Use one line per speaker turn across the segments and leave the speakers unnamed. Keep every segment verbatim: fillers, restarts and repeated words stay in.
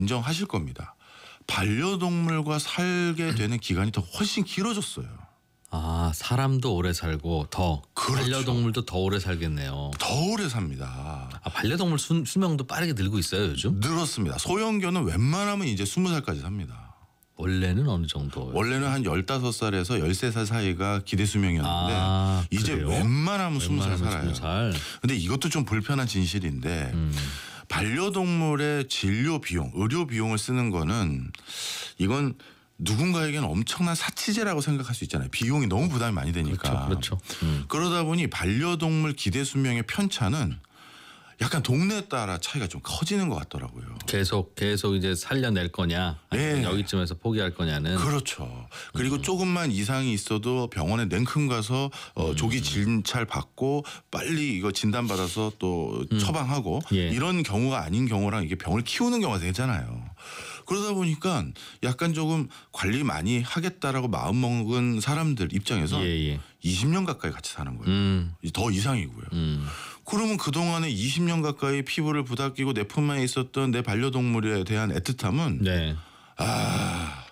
인정하실 겁니다. 반려동물과 살게 되는 기간이 더 훨씬 길어졌어요.
아, 사람도 오래 살고 더
그렇죠.
반려동물도 더 오래 살겠네요.
더 오래 삽니다.
아, 반려동물 수, 수명도 빠르게 늘고 있어요 요즘?
늘었습니다. 소형견은 웬만하면 이제 스무 살까지 삽니다.
원래는 어느 정도?
원래는 한 열다섯 살에서 열세 살 사이가 기대 수명이었는데
아,
이제
그래요?
웬만하면 스무 살 살아요.
스무 살.
근데 이것도 좀 불편한 진실인데
음.
반려동물의 진료 비용, 의료 비용을 쓰는 거는 이건 누군가에게는 엄청난 사치제라고 생각할 수 있잖아요. 비용이 너무 부담이 많이 되니까.
그렇죠. 그렇죠. 음.
그러다 보니 반려동물 기대 수명의 편차는 약간 동네에 따라 차이가 좀 커지는 것 같더라고요.
계속 계속 이제 살려낼 거냐, 아니면
네.
여기쯤에서 포기할 거냐는.
그렇죠. 그리고
음.
조금만 이상이 있어도 병원에 냉큼 가서 어,
음.
조기 진찰 받고 빨리 이거 진단 받아서 또
음.
처방하고
예.
이런 경우가 아닌 경우랑 이게 병을 키우는 경우가 되잖아요. 그러다 보니까 약간 조금 관리 많이 하겠다라고 마음먹은 사람들 입장에서
예, 예.
이십 년 가까이 같이 사는 거예요.
음.
더 이상이고요.
음.
그러면 그동안에 이십 년 가까이 피부를 부닥기고 내 품에 있었던 내 반려동물에 대한 애틋함은
네.
아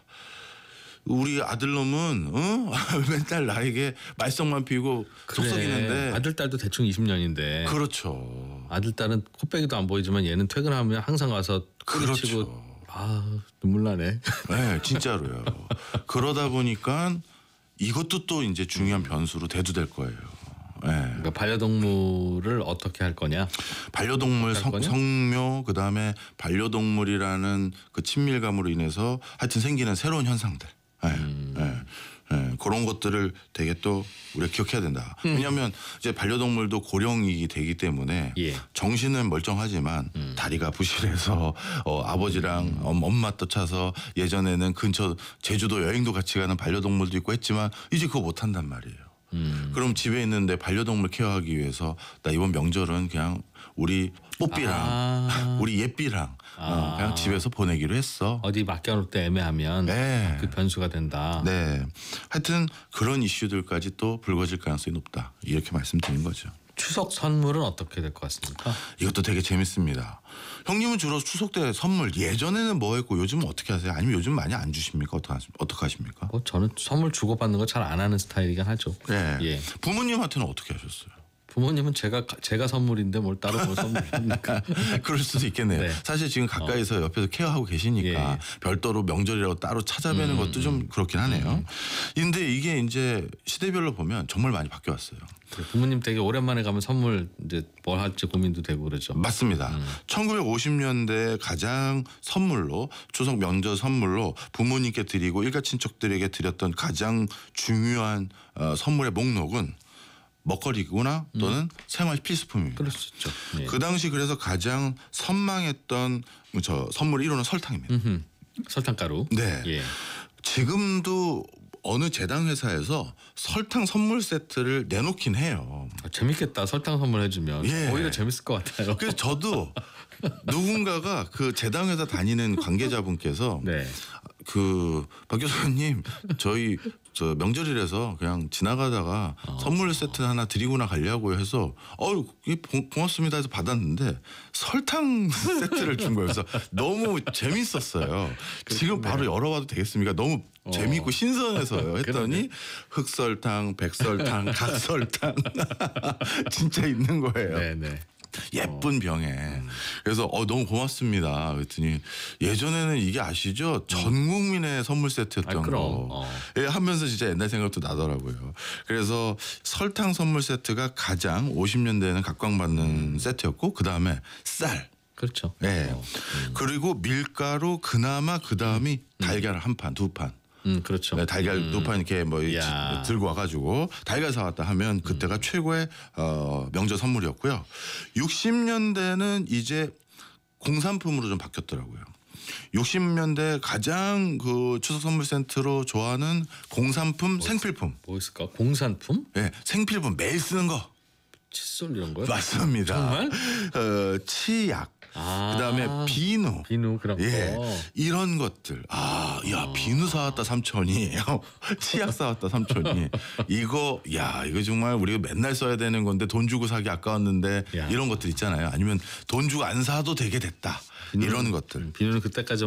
우리 아들놈은 어? 맨날 나에게 말썽만 피우고 속썩이는데
아들 딸도 대충 이십 년인데.
그렇죠.
아들 딸은 코빼기도 안 보이지만 얘는 퇴근하면 항상 가서 뿌리치고.
그렇죠.
아, 눈물 나네.
네, 진짜로요. 그러다 보니까 이것도 또 이제 중요한 변수로 대두될 거예요. 네.
그러니까 반려동물을 어떻게 할 거냐?
반려동물
할
성,
거냐?
성묘 그다음에 반려동물이라는 그 친밀감으로 인해서 하여튼 생기는 새로운 현상들. 네.
음.
네. 네. 그런 것들을 되게 또 우리가 기억해야 된다.
음.
왜냐하면 이제 반려동물도 고령이 되기 때문에
예.
정신은 멀쩡하지만
음.
다리가 부실해서 어, 아버지랑 엄- 엄마 떠차서 예전에는 근처 제주도 여행도 같이 가는 반려동물도 있고 했지만 이제 그거 못 한단 말이에요.
음.
그럼 집에 있는데 반려동물 케어하기 위해서 나 이번 명절은 그냥 우리 뽀삐랑
아.
우리 예삐랑 어,
아.
그냥 집에서 보내기로 했어.
어디 맡겨놓을 때 애매하면
네.
그 변수가 된다.
네. 하여튼 그런 이슈들까지 또 불거질 가능성이 높다. 이렇게 말씀드린 거죠.
추석 선물은 어떻게 될 것 같습니까?
이것도 되게 재밌습니다. 형님은 주로 추석 때 선물 예전에는 뭐 했고 요즘은 어떻게 하세요? 아니면 요즘 많이 안 주십니까? 어떻게 하십니까?
뭐 저는 선물 주고받는 거 잘 안 하는 스타일이긴 하죠.
네.
예.
부모님한테는 어떻게 하셨어요?
부모님은 제가 제가 선물인데 뭘 따로 뭘 선물입니까?
그럴 수도 있겠네요.
네.
사실 지금 가까이서 옆에서 케어하고 계시니까
예, 예.
별도로 명절이라고 따로 찾아뵈는
음,
것도 좀 그렇긴 하네요. 근데 이게 이제 시대별로 보면 정말 많이 바뀌었어요.
부모님 댁에 오랜만에 가면 선물 이제 뭘 할지 고민도 되고 그러죠.
맞습니다.
음.
천구백오십 년대 가장 선물로 추석 명절 선물로 부모님께 드리고 일가 친척들에게 드렸던 가장 중요한 어, 선물의 목록은 먹거리구나 또는
음.
생활 필수품입니다.
그럴 수 있죠. 예.
그 당시 그래서 가장 선망했던 저 선물 일 호는 설탕입니다.
음흠. 설탕가루.
네.
예.
지금도 어느 제당 회사에서 설탕 선물 세트를 내놓긴 해요.
아, 재밌겠다. 설탕 선물해주면
예.
오히려 재밌을 것 같아요.
그래서 저도 누군가가 그 제당 회사 다니는 관계자분께서
네.
그 박 교수님 저희 저 명절이라서 그냥 지나가다가
어.
선물 세트 하나 드리고나 가려고 해서 어유 고맙습니다 해서 받았는데 설탕 세트를 준 거예요. 그래서 너무 재밌었어요. 지금 바로 열어봐도 되겠습니까? 너무
어.
재밌고 신선해서요. 했더니
그러네.
흑설탕, 백설탕, 각설탕 진짜 있는 거예요.
네네.
예쁜 병에. 그래서 어 너무 고맙습니다. 그랬더니 예전에는 이게 아시죠? 전 국민의 선물 세트였던
아, 그럼.
거.
어.
예, 하면서 진짜 옛날 생각도 나더라고요. 그래서 설탕 선물 세트가 가장 오십 년대에는 각광받는 세트였고 그 다음에 쌀.
그렇죠.
예.
어.
그리고 밀가루 그나마 그 다음이 달걀 한 판, 두 판.
음, 그렇죠.
네, 달걀
음.
두 판 이렇게 뭐
야.
들고 와가지고 달걀 사왔다 하면 그때가
음.
최고의 어, 명절 선물이었고요. 육십 년대는 이제 공산품으로 좀 바뀌었더라고요. 육십 년대 가장 그 추석 선물 센터로 좋아하는 공산품 생필품.
뭐 있을까? 공산품?
예, 생필품 매일 쓰는 거.
칫솔 이런 거요?
맞습니다.
정말?
어, 치약.
아.
그다음에 비누.
비누 그런
예,
거.
이런 것들. 아, 야 비누 사왔다 삼촌이, 치약 사왔다 삼촌이. 이거, 야 이거 정말 우리가 맨날 써야 되는 건데 돈 주고 사기 아까웠는데
야.
이런 것들 있잖아요. 아니면 돈 주고 안 사도 되게 됐다. 이런 것들.
비누는 그때까지